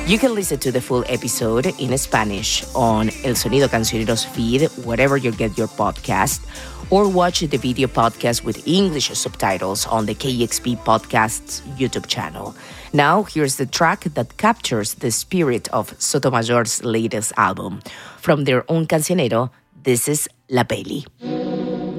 You can listen to the full episode in Spanish on El Sonido Cancioneros feed, wherever you get your podcast, or watch the video podcast with English subtitles on the KEXP Podcasts YouTube channel. Now, here's the track that captures the spirit of Sotomayor's latest album. From their own cancionero, this is La Peli.